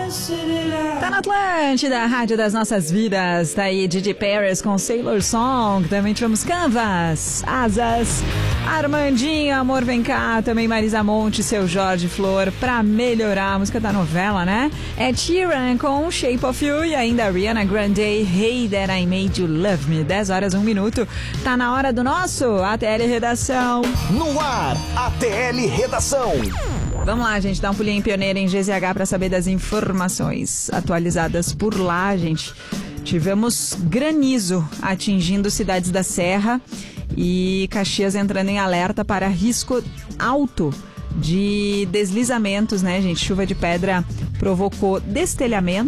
Tá na Atlântida, a rádio das nossas vidas. Tá aí Didi Paris com Sailor Song. Também tivemos Canvas, Asas, Armandinho, Amor Vem Cá. Também Marisa Monte, Seu Jorge Flor, Pra Melhorar, a música da novela, né? Ed Sheeran com Shape of You e ainda Ariana Grande, Hey That I Made You Love Me. 10 horas, 1 minuto. Tá na hora do nosso ATL Redação. No ar, ATL Redação. Vamos lá, gente, dar um pulinho em Pioneira em GZH para saber das informações atualizadas por lá, gente. Tivemos granizo atingindo cidades da Serra e Caxias entrando em alerta para risco alto de deslizamentos, né, gente? Chuva de pedra provocou destelhamento